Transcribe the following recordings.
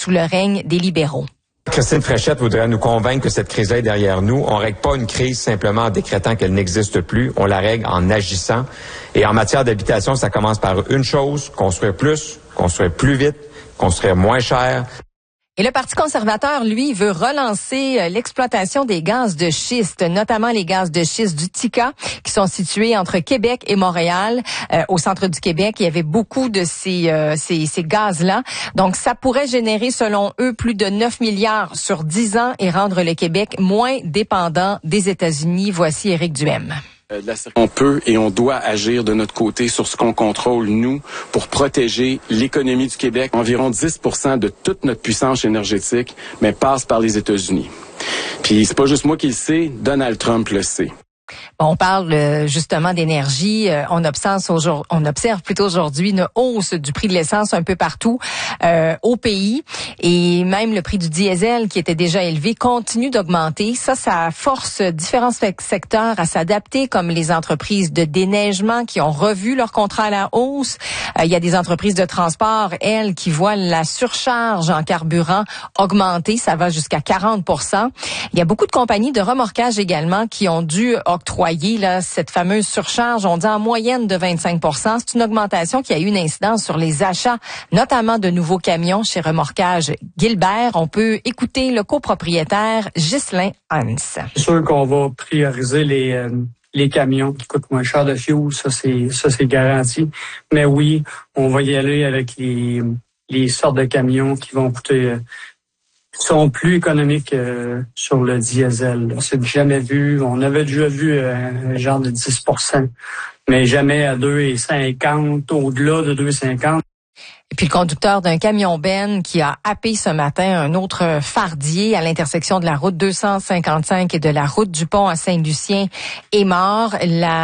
sous le règne des libéraux. Christine Fréchette voudrait nous convaincre que cette crise-là est derrière nous. On règle pas une crise simplement en décrétant qu'elle n'existe plus. On la règle en agissant. Et en matière d'habitation, ça commence par une chose, construire plus vite, construire moins cher. Et le Parti conservateur, lui, veut relancer l'exploitation des gaz de schiste, notamment les gaz de schiste du Tika, qui sont situés entre Québec et Montréal. Au centre du Québec, il y avait beaucoup de ces gaz-là. Donc, ça pourrait générer, selon eux, plus de 9 milliards sur 10 ans et rendre le Québec moins dépendant des États-Unis. Voici Éric Duhem. On peut et on doit agir de notre côté sur ce qu'on contrôle, nous, pour protéger l'économie du Québec. Environ 10% de toute notre puissance énergétique, mais passe par les États-Unis. Puis c'est pas juste moi qui le sais, Donald Trump le sait. On parle justement d'énergie. On observe plutôt aujourd'hui une hausse du prix de l'essence un peu partout au pays. Et même le prix du diesel, qui était déjà élevé, continue d'augmenter. Ça force différents secteurs à s'adapter, comme les entreprises de déneigement qui ont revu leur contrat à la hausse. Il y a des entreprises de transport, elles, qui voient la surcharge en carburant augmenter. Ça va jusqu'à 40%. Il y a beaucoup de compagnies de remorquage également qui ont dû octroyer cette fameuse surcharge, on dit en moyenne de 25%. C'est une augmentation qui a eu une incidence sur les achats, notamment de nouveaux camions chez Remorquage Gilbert. On peut écouter le copropriétaire Ghislain Hans. C'est sûr qu'on va prioriser les camions qui coûtent moins cher de fuel, ça c'est garanti. Mais oui, on va y aller avec les sortes de camions qui vont coûter sont plus économiques sur le diesel. C'est jamais vu. On avait déjà vu un genre de 10%, mais jamais à 2,50, au-delà de 2,50. Et puis le conducteur d'un camion Ben qui a happé ce matin un autre fardier à l'intersection de la route 255 et de la route du Pont à Saint-Lucien est mort.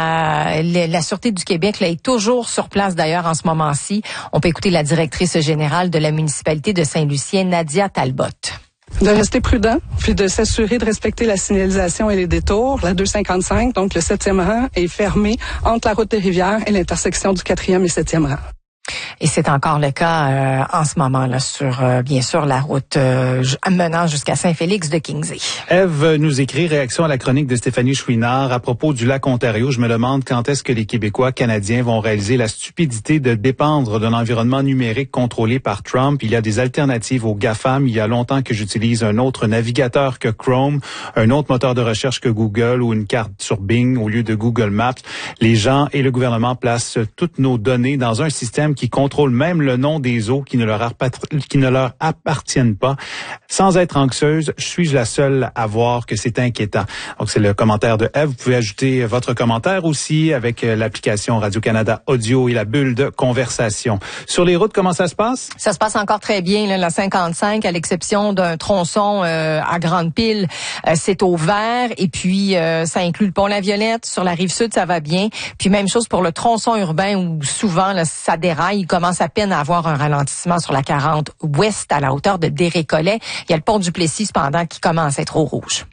La Sûreté du Québec là, est toujours sur place d'ailleurs en ce moment-ci. On peut écouter la directrice générale de la municipalité de Saint-Lucien, Nadia Talbot. De rester prudent, puis de s'assurer de respecter la signalisation et les détours. La 255, donc le 7e rang, est fermée entre la route des Rivières et l'intersection du 4e et 7e rang. Et c'est encore le cas en ce moment là sur bien sûr la route menant jusqu'à Saint-Félix de Kingsey. Ève nous écrit réaction à la chronique de Stéphanie Chouinard à propos du lac Ontario. Je me demande quand est-ce que les Québécois canadiens vont réaliser la stupidité de dépendre d'un environnement numérique contrôlé par Trump. Il y a des alternatives aux GAFAM. Il y a longtemps que j'utilise un autre navigateur que Chrome, un autre moteur de recherche que Google ou une carte sur Bing au lieu de Google Maps. Les gens et le gouvernement placent toutes nos données dans un système qui contrôle même le nom des eaux qui ne leur appartiennent pas. Sans être anxieuse, suis-je la seule à voir que c'est inquiétant? Donc, c'est le commentaire de Ève. Vous pouvez ajouter votre commentaire aussi avec l'application Radio-Canada Audio et la bulle de conversation. Sur les routes, comment ça se passe? Ça se passe encore très bien, là, la 55, à l'exception d'un tronçon à Grande-Pile, c'est au vert. Et puis, ça inclut le pont La Violette. Sur la Rive-Sud, ça va bien. Puis, même chose pour le tronçon urbain où souvent, là, ça déraille. Il commence à peine à avoir un ralentissement sur la 40 ouest à la hauteur de Desrécollets. Il y a le pont du Plessis, cependant, qui commence à être au rouge.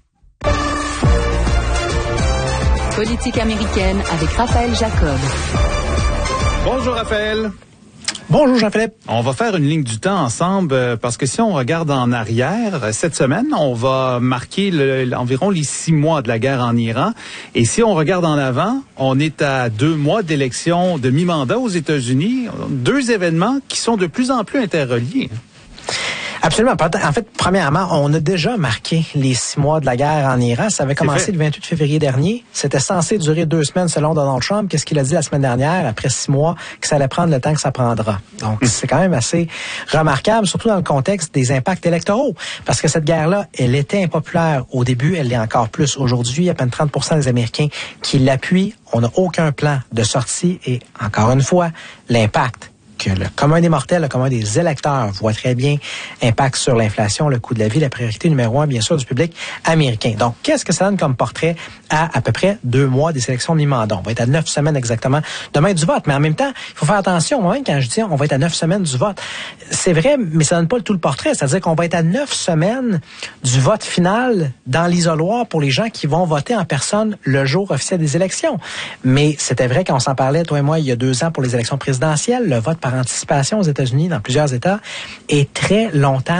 Politique américaine avec Raphaël Jacob. Bonjour Raphaël. Bonjour Jean-Philippe. On va faire une ligne du temps ensemble parce que si on regarde en arrière, cette semaine, on va marquer environ les 6 mois de la guerre en Iran. Et si on regarde en avant, on est à 2 mois d'élection de mi-mandat aux États-Unis. 2 événements qui sont de plus en plus interreliés. Absolument. En fait, premièrement, on a déjà marqué les 6 mois de la guerre en Iran. Ça avait commencé le 28 février dernier. C'était censé durer 2 semaines selon Donald Trump. Qu'est-ce qu'il a dit la semaine dernière, après 6 mois, que ça allait prendre le temps que ça prendra. Donc, c'est quand même assez remarquable, surtout dans le contexte des impacts électoraux. Parce que cette guerre-là, elle était impopulaire au début. Elle l'est encore plus aujourd'hui. Il y a à peine 30% des Américains qui l'appuient. On n'a aucun plan de sortie. Et encore une fois, l'impact que le commun des mortels, le commun des électeurs voit très bien, impact sur l'inflation, le coût de la vie, la priorité numéro 1, bien sûr, du public américain. Donc, qu'est-ce que ça donne comme portrait à peu près 2 mois des élections de mi-mandat? On va être à 9 semaines exactement demain du vote. Mais en même temps, il faut faire attention, moi, quand je dis on va être à 9 semaines du vote. C'est vrai, mais ça donne pas tout le portrait. C'est-à-dire qu'on va être à 9 semaines du vote final dans l'isoloir pour les gens qui vont voter en personne le jour officiel des élections. Mais c'était vrai quand on s'en parlait, toi et moi, il y a 2 ans pour les élections présidentielles. Le vote par anticipation aux États-Unis, dans plusieurs États, est très longtemps